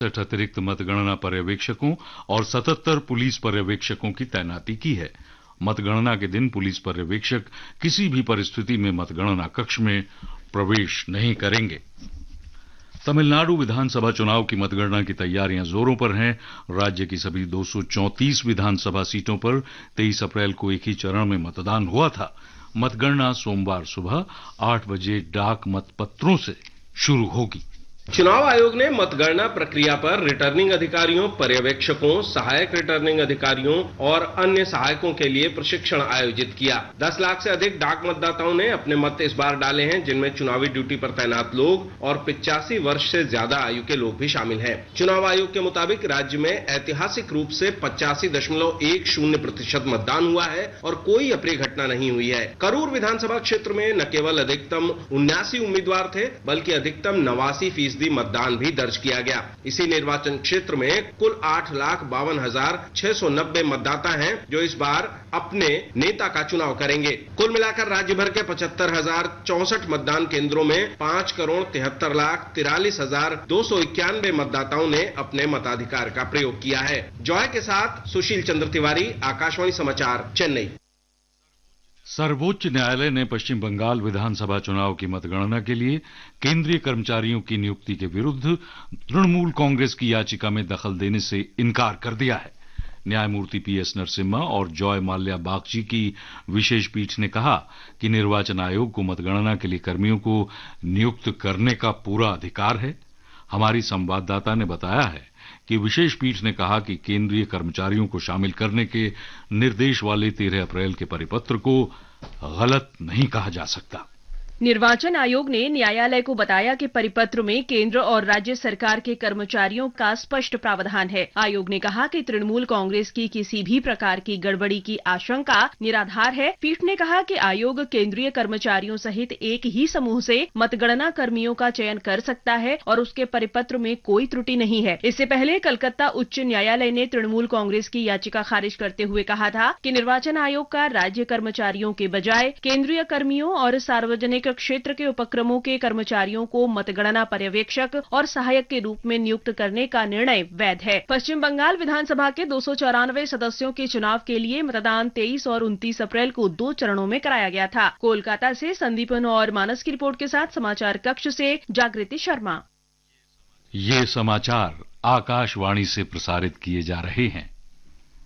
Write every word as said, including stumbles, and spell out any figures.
अतिरिक्त मतगणना पर्यवेक्षकों और सतहत्तर पुलिस पर्यवेक्षकों की तैनाती की है। मतगणना के दिन पुलिस पर्यवेक्षक किसी भी परिस्थिति में मतगणना कक्ष में प्रवेश नहीं करेंगे। तमिलनाडु विधानसभा चुनाव की मतगणना की तैयारियां जोरों पर हैं। राज्य की सभी दो सौ चौंतीस विधानसभा सीटों पर तेईस अप्रैल को एक ही चरण में मतदान हुआ था। मतगणना सोमवार सुबह आठ बजे डाक मतपत्रों से शुरू होगी। चुनाव आयोग ने मतगणना प्रक्रिया पर रिटर्निंग अधिकारियों, पर्यवेक्षकों, सहायक रिटर्निंग अधिकारियों और अन्य सहायकों के लिए प्रशिक्षण आयोजित किया। दस लाख से अधिक डाक मतदाताओं ने अपने मत इस बार डाले हैं, जिनमें चुनावी ड्यूटी पर तैनात लोग और पिचासी वर्ष से ज्यादा आयु के लोग भी शामिल हैं। चुनाव आयोग के मुताबिक राज्य में ऐतिहासिक रूप से पचासी दशमलव एक शून्य प्रतिशत मतदान हुआ है और कोई अप्रिय घटना नहीं हुई है। करूर विधानसभा क्षेत्र में न केवल अधिकतम उन्यासी उम्मीदवार थे, बल्कि अधिकतम नवासी फीसदी मतदान भी दर्ज किया गया। इसी निर्वाचन क्षेत्र में कुल आठ लाख बावन हजार छह सौ नब्बे मतदाता हैं, जो इस बार अपने नेता का चुनाव करेंगे। कुल मिलाकर राज्य भर के पचहत्तर हजार चौसठ मतदान केंद्रों में पांच करोड़ तिहत्तर लाख तिरालीस हजार दो सौ इक्यानवे मतदाताओं ने अपने मताधिकार का प्रयोग किया है। जॉय के साथ सुशील चंद्र तिवारी, आकाशवाणी समाचार, चेन्नई। सर्वोच्च न्यायालय ने पश्चिम बंगाल विधानसभा चुनाव की मतगणना के लिए केंद्रीय कर्मचारियों की नियुक्ति के विरुद्ध तृणमूल कांग्रेस की याचिका में दखल देने से इनकार कर दिया है। न्यायमूर्ति पी एस नरसिम्हा और जॉय माल्या बागची की विशेष पीठ ने कहा कि निर्वाचन आयोग को मतगणना के लिए कर्मियों को नियुक्त करने का पूरा अधिकार है। हमारी संवाददाता ने बताया है कि विशेष पीठ ने कहा कि केंद्रीय कर्मचारियों को शामिल करने के निर्देश वाले तेरह अप्रैल के परिपत्र को गलत नहीं कहा जा सकता। निर्वाचन आयोग ने न्यायालय को बताया कि परिपत्र में केंद्र और राज्य सरकार के कर्मचारियों का स्पष्ट प्रावधान है। आयोग ने कहा कि तृणमूल कांग्रेस की किसी भी प्रकार की गड़बड़ी की आशंका निराधार है। पीठ ने कहा कि आयोग केंद्रीय कर्मचारियों सहित एक ही समूह से मतगणना कर्मियों का चयन कर सकता है और उसके परिपत्र में कोई त्रुटि नहीं है। इससे पहले कलकत्ता उच्च न्यायालय ने तृणमूल कांग्रेस की याचिका खारिज करते हुए कहा था कि निर्वाचन आयोग का राज्य कर्मचारियों के बजाय केंद्रीय कर्मियों और सार्वजनिक क्षेत्र के उपक्रमों के कर्मचारियों को मतगणना पर्यवेक्षक और सहायक के रूप में नियुक्त करने का निर्णय वैध है। पश्चिम बंगाल विधानसभा के दो सौ चौरानवे सदस्यों के चुनाव के लिए मतदान तेईस और उनतीस अप्रैल को दो चरणों में कराया गया था। कोलकाता से संदीपन और मानस की रिपोर्ट के साथ समाचार कक्ष से जागृति शर्मा। ये समाचार आकाशवाणी से प्रसारित किए जा रहे हैं।